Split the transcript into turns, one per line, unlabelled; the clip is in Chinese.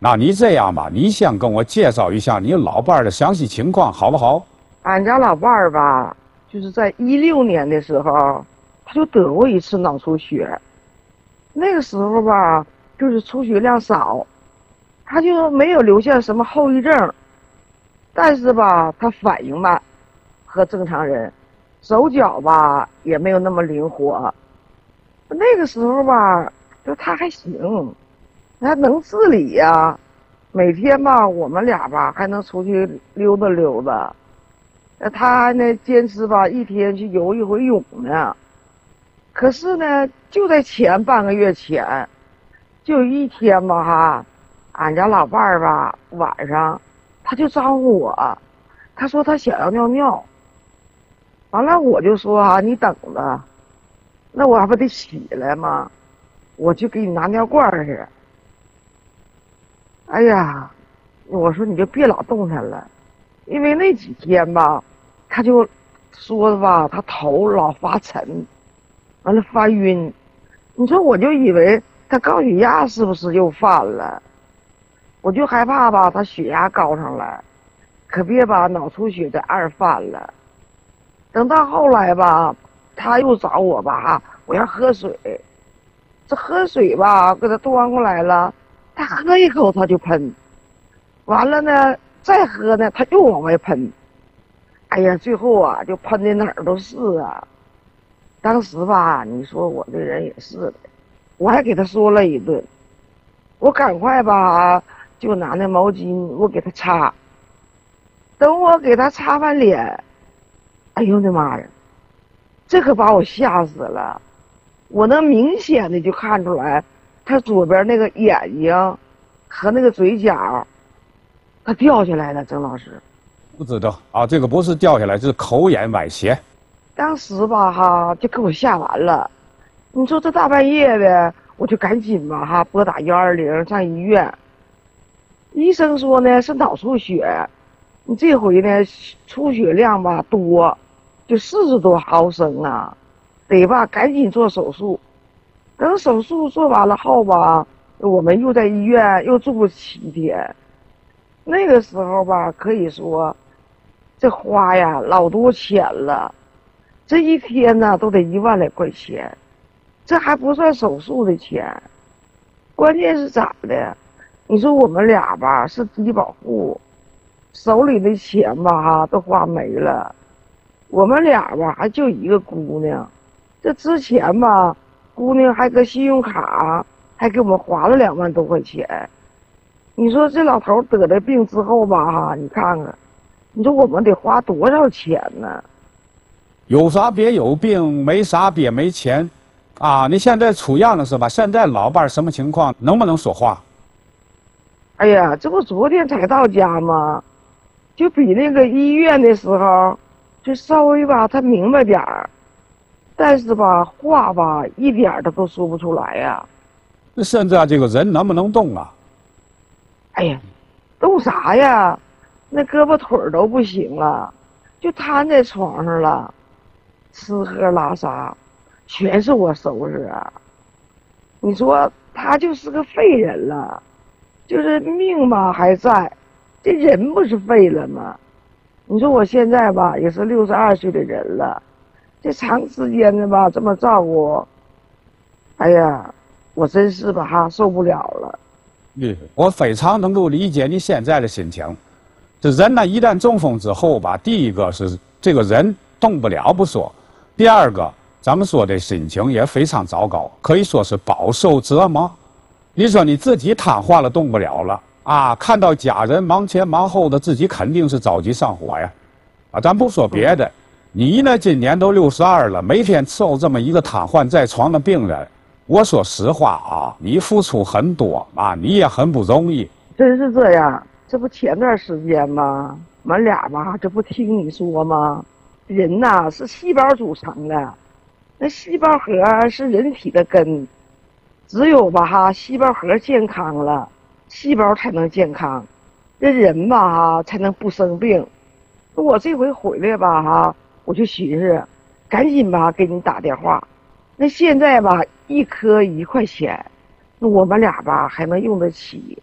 那你这样吧，你先跟我介绍一下你老伴儿的详细情况，好不好？
俺家老伴儿吧，就是在16年的时候，他就得过一次脑出血。那个时候吧，就是出血量少，他就没有留下什么后遗症。但是吧，他反应慢，和正常人，手脚吧也没有那么灵活。那个时候吧，就他还行，还能自理呀。每天吧，我们俩吧还能出去溜达溜达。他呢坚持吧一天去游一回泳呢。可是呢，就在前半个月前，就有一天吧哈，俺家老伴儿吧晚上，他就招呼我，他说他想要尿尿。完了我就说啊，你等着，那我还不得起来吗？我去给你拿尿罐去。哎呀，我说你就别老动弹了，因为那几天吧，他就说的吧，他头老发沉，完了发晕。你说我就以为他高血压是不是又犯了？我就害怕吧，他血压高上来，可别把脑出血再二犯了。等到后来吧，他又找我吧，我要喝水。这喝水吧，给他端过来了，他喝一口他就喷，完了呢，再喝呢，他又往外喷。哎呀，最后啊，就喷的哪儿都是啊。当时吧，你说我这人也是的，我还给他说了一顿，我赶快吧，就拿那毛巾我给他擦。等我给他擦完脸，哎呦我的妈呀，这可把我吓死了。我能明显的就看出来，他左边那个眼睛和那个嘴角，他掉下来了。郑老师，
不知道啊，这个不是掉下来，这是口眼歪斜。
当时吧哈，就给我吓完了。你说这大半夜的，我就赶紧吧哈拨打120上医院。医生说呢是脑出血，你这回呢出血量吧多，就40多毫升啊，得吧赶紧做手术。等手术做完了后吧，我们又在医院又住了7天。那个时候吧，可以说这花呀老多钱了，这一天呢都得1万来块钱，这还不算手术的钱。关键是咋的？你说我们俩吧是低保户，手里的钱吧哈都花没了。我们俩吧还就一个姑娘，这之前吧姑娘还搁信用卡还给我们划了2万多块钱。你说这老头得了病之后吧哈，你看看，你说我们得花多少钱呢？
有啥别有病，没啥别没钱，啊！你现在出院了是吧？现在老伴儿什么情况？能不能说话？
哎呀，这不昨天才到家吗？就比那个医院的时候，就稍微吧他明白点儿，但是吧话吧一点儿他都说不出来呀。
那现在这个人能不能动啊？
哎呀，动啥呀？那胳膊腿儿都不行了，就瘫在床上了，吃喝拉撒全是我收拾啊。你说他就是个废人了，就是命吧还在，这人不是废了吗？你说我现在吧也是62岁的人了，这长时间的吧这么照顾，哎呀，我真是吧哈受不了了。
我非常能够理解你现在的心情。这人呢，一旦中风之后吧，第一个是这个人动不了不说，第二个咱们说的心情也非常糟糕，可以说是饱受折磨。你说你自己瘫痪了，动不了了啊，看到家人忙前忙后的，自己肯定是着急上火呀。啊，咱不说别的，你呢今年都62了，每天伺候这么一个瘫痪在床的病人，我说实话啊，你付出很多啊，你也很不容易。
真是这样，这不前段时间吗？我们俩吧，这不听你说吗？人呐是细胞组成的，那细胞核是人体的根，只有吧哈，细胞核健康了，细胞才能健康，这人吧哈才能不生病。我这回回来吧哈，我就寻思，赶紧吧给你打电话。那现在吧，1颗1块钱，那我们俩吧还能用得起。